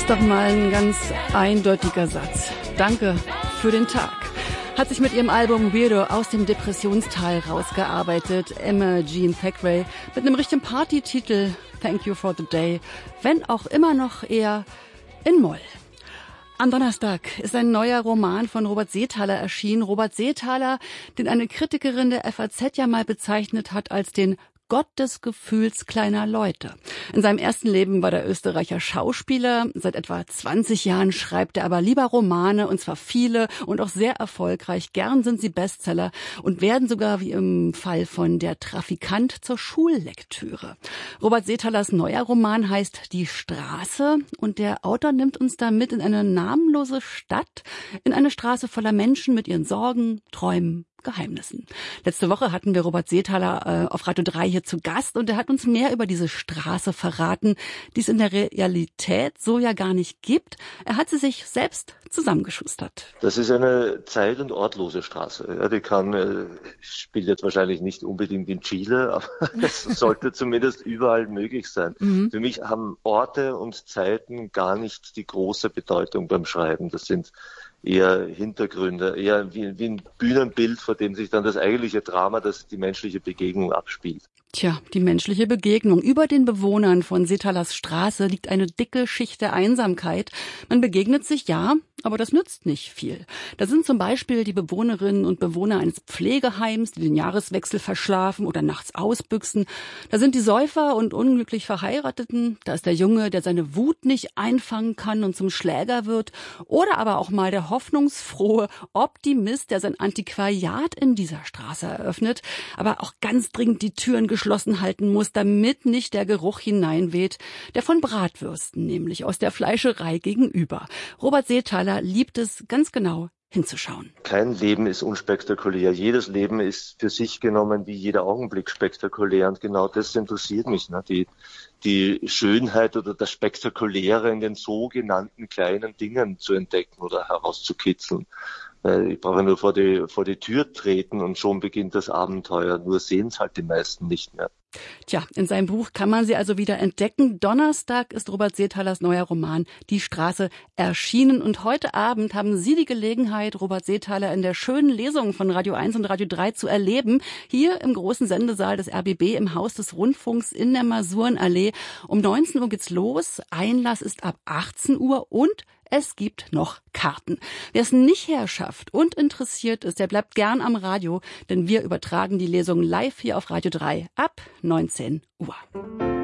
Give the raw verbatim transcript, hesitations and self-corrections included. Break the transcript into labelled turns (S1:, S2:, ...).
S1: ist doch mal ein ganz eindeutiger Satz. Danke für den Tag. Hat sich mit ihrem Album Weirdo aus dem Depressionstal rausgearbeitet. Emma Jean Thackeray mit einem richtigen Partytitel Thank You for the Day, wenn auch immer noch eher in Moll. Am Donnerstag ist ein neuer Roman von Robert Seethaler erschienen. Robert Seethaler, den eine Kritikerin der F A Z ja mal bezeichnet hat als den Gott des Gefühls kleiner Leute. In seinem ersten Leben war der Österreicher Schauspieler. Seit etwa zwanzig Jahren schreibt er aber lieber Romane, und zwar viele und auch sehr erfolgreich. Gern sind sie Bestseller und werden sogar, wie im Fall von Der Trafikant, zur Schullektüre. Robert Seethalers neuer Roman heißt Die Straße und der Autor nimmt uns da mit in eine namenlose Stadt, in eine Straße voller Menschen mit ihren Sorgen, Träumen, Geheimnissen. Letzte Woche hatten wir Robert Seethaler äh, auf Radio drei hier zu Gast und er hat uns mehr über diese Straße verraten, die es in der Realität so ja gar nicht gibt. Er hat sie sich selbst zusammengeschustert.
S2: Das ist eine zeit- und ortlose Straße. Ja, die kann, äh, spielt jetzt wahrscheinlich nicht unbedingt in Chile, aber es sollte zumindest überall möglich sein. Mhm. Für mich haben Orte und Zeiten gar nicht die große Bedeutung beim Schreiben. Das sind eher Hintergründe, eher wie, wie ein Bühnenbild, vor dem sich dann das eigentliche Drama, das die menschliche Begegnung abspielt.
S1: Tja, die menschliche Begegnung. Über den Bewohnern von Seethalers Straße liegt eine dicke Schicht der Einsamkeit. Man begegnet sich, ja, aber das nützt nicht viel. Da sind zum Beispiel die Bewohnerinnen und Bewohner eines Pflegeheims, die den Jahreswechsel verschlafen oder nachts ausbüchsen. Da sind die Säufer und unglücklich Verheirateten. Da ist der Junge, der seine Wut nicht einfangen kann und zum Schläger wird. Oder aber auch mal der hoffnungsfrohe Optimist, der sein Antiquariat in dieser Straße eröffnet, aber auch ganz dringend die Türen geschlossen halten muss, damit nicht der Geruch hineinweht, der von Bratwürsten, nämlich aus der Fleischerei gegenüber. Robert Seethaler liebt es ganz genau hinzuschauen.
S2: Kein Leben ist unspektakulär. Jedes Leben ist für sich genommen wie jeder Augenblick spektakulär. Und genau das interessiert mich, ne? Die, die Schönheit oder das Spektakuläre in den sogenannten kleinen Dingen zu entdecken oder herauszukitzeln. Ich brauche nur vor die, vor die Tür treten und schon beginnt das Abenteuer. Nur sehen es halt die meisten nicht mehr.
S1: Tja, in seinem Buch kann man sie also wieder entdecken. Donnerstag ist Robert Seethalers neuer Roman Die Straße erschienen. Und heute Abend haben Sie die Gelegenheit, Robert Seethaler in der schönen Lesung von Radio eins und Radio drei zu erleben. Hier im großen Sendesaal des R B B im Haus des Rundfunks in der Masurenallee. Um neunzehn Uhr geht's los. Einlass ist ab achtzehn Uhr und es gibt noch Karten. Wer es nicht herschafft und interessiert ist, der bleibt gern am Radio, denn wir übertragen die Lesung live hier auf Radio drei ab neunzehn Uhr.